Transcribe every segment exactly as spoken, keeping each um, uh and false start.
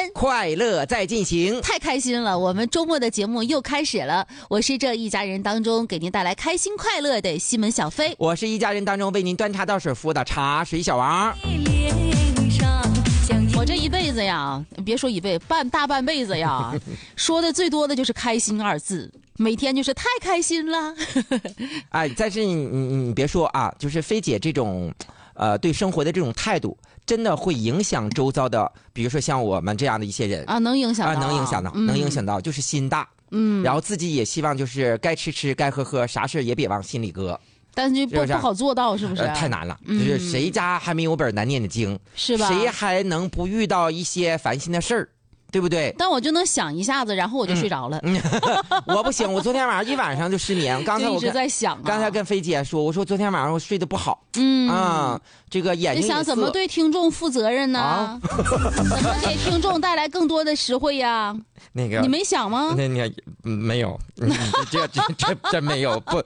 快乐在进行， 太开心了！我们周末的节目又开始了。我是这一家人当中给您带来开心快乐的西门小飞， 我是一家人当中为您端茶倒水服务的茶水小王。 我这一辈子呀，别说一辈子，半大半辈子呀，说的最多的就是开心二字，每天就是太开心了。 哎，但是你你你别说啊，就是菲姐这种，呃，对生活的这种态度，真的会影响周遭的，比如说像我们这样的一些人啊，能影响到、 啊，能影响到， 嗯、 能影响到，就是心大， 嗯， 然后自己也希望就是该吃吃，该喝喝，啥事也别往心里搁。 但是不不好做到，是不是、 呃？太难了，就是谁家还没有本难念的经， 是吧？ 谁还能不遇到一些烦心的事儿，对不对？ 但我就能想一下子，然后我就睡着了。 嗯、我不行，我昨天晚上一晚上就失眠。刚才我一直在想、啊， 刚才跟菲姐说，我说昨天晚上我睡得不好， 嗯啊，这个眼睛你想怎么对听众负责任呢？啊、怎么给听众带来更多的实惠呀？ 那个你没想吗？ 那那没有，这这这真没有不。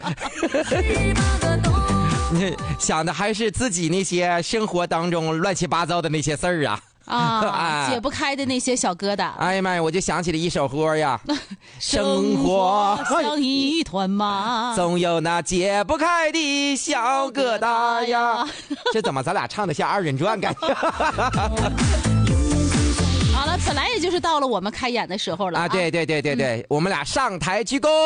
你想的还是自己那些生活当中乱七八糟的那些事儿啊啊，解不开的那些小疙瘩。 哎呀妈呀，我就想起了一首歌呀， 生活像一团麻， 总有那解不开的小疙瘩呀。这怎么咱俩唱的像二人转感觉？ 好了，本来也就是到了我们开演的时候了啊！ 对对对对对，嗯、我们俩上台鞠躬。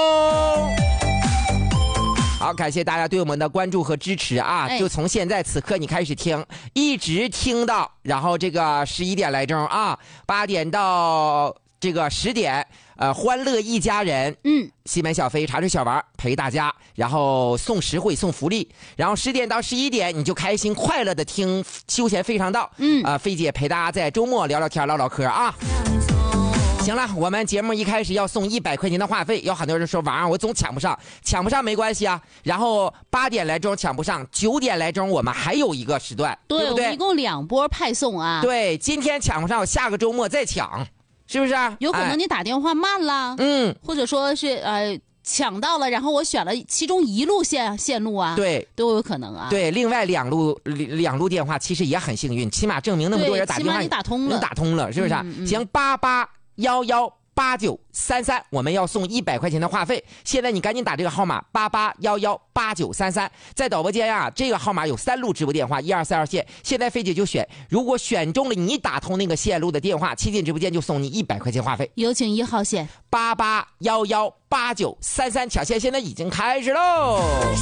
好，感谢大家对我们的关注和支持啊！ 哎、 就从现在此刻你开始听，一直听到，然后这个十一点来钟啊，八点到这个十点，呃，欢乐一家人， 嗯， 西门小飞、茶水小王陪大家，然后送实惠、送福利，然后十点到十一点你就开心快乐的听休闲非常道， 嗯， 啊、呃，菲姐陪大家在周末聊聊天、唠唠嗑啊。行了，我们节目一开始要送一百块钱的话费，有很多人说王我总抢不上，抢不上没关系啊。然后八点来钟抢不上，九点来钟我们还有一个时段， 对， 对不对？ 我们一共两波派送啊。 对，今天抢不上，下个周末再抢，是不是？ 有可能你打电话慢了， 嗯、哎， 或者说是呃抢到了，然后我选了其中一路线线路啊， 对， 都有可能啊。 对，另外两路两路电话其实也很幸运，起码证明那么多人打电话， 起码你打通了， 你打通了，是不是？ 嗯嗯、 行，八八幺幺。八九三三，我们要送一百块钱的话费。现在你赶紧打这个号码八八幺幺八九三三，在导播间啊，这个号码有三路直播电话，一二三号线。现在菲姐就选，如果选中了你打通那个线路的电话，七进直播间就送你一百块钱话费。 有请一号线八八幺幺八九三三，抢线现在已经开始喽。